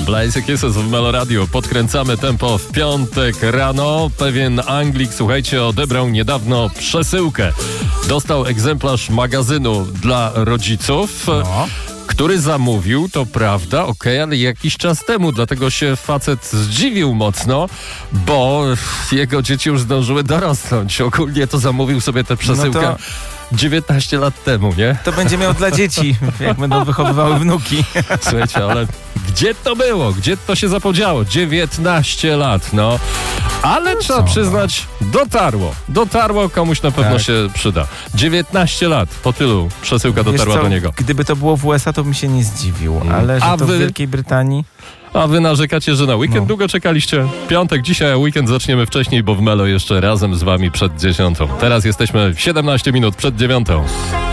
Blaze Kisses w Melo Radio. Podkręcamy tempo w piątek rano. Pewien Anglik, słuchajcie, odebrał niedawno przesyłkę. Dostał egzemplarz magazynu dla rodziców. No. Który zamówił, to prawda, ale jakiś czas temu, dlatego się facet zdziwił mocno, bo jego dzieci już zdążyły dorosnąć. Ogólnie to zamówił sobie tę przesyłkę 19 lat temu, nie? To będzie miał dla dzieci, jak będą wychowywały wnuki. Słuchajcie, ale gdzie to było? Gdzie to się zapodziało? 19 lat, no. Ale trzeba przyznać, dotarło, komuś na pewno się przyda. 19 lat, po tylu przesyłka dotarła do niego. Gdyby to było w USA, to bym się nie zdziwił, ale że to w Wielkiej Brytanii... A wy narzekacie, że na weekend długo czekaliście? Piątek dzisiaj, a weekend zaczniemy wcześniej, bo w Melo jeszcze razem z wami przed 10. Teraz jesteśmy 17 minut przed 9.